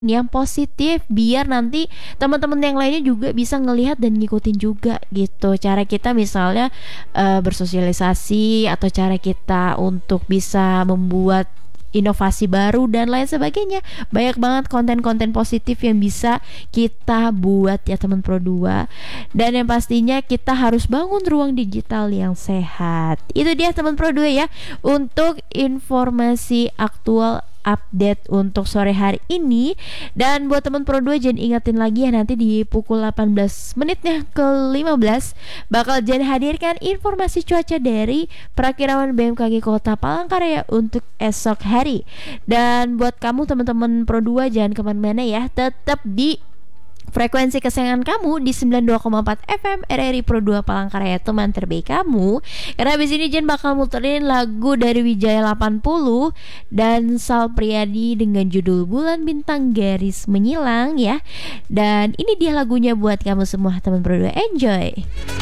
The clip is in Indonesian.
yang positif biar nanti teman-teman yang lainnya juga bisa ngelihat dan ngikutin juga gitu. Cara kita misalnya bersosialisasi atau cara kita untuk bisa membuat inovasi baru dan lain sebagainya. Banyak banget konten-konten positif yang bisa kita buat ya teman Pro 2. Dan yang pastinya kita harus bangun ruang digital yang sehat. Itu dia teman Pro 2 ya, untuk informasi aktual update untuk sore hari ini. Dan buat teman Pro 2 jangan ingetin lagi ya, nanti di pukul 18 menitnya ke 15 bakal Jan hadirkan informasi cuaca dari Perakirawan BMKG Kota Palangkaraya untuk esok hari. Dan buat kamu teman-teman Pro 2 jangan kemana-mana ya, tetap di frekuensi kesayangan kamu di 92,4 FM RRI Pro 2 Palangkaraya, teman terbaik kamu. Karena habis ini Jen bakal muterin lagu dari Wijaya 80 dan Sal Priadi dengan judul Bulan Bintang Garis Menyilang ya. Dan ini dia lagunya buat kamu semua teman Pro 2, enjoy.